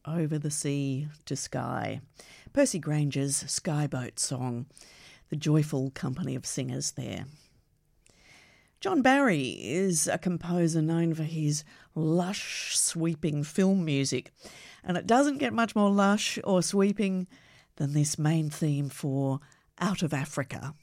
Over the Sea to Sky. Percy Granger's Skyboat song, the joyful company of singers there. John Barry is a composer known for his lush, sweeping film music, and it doesn't get much more lush or sweeping than this main theme for Out of Africa.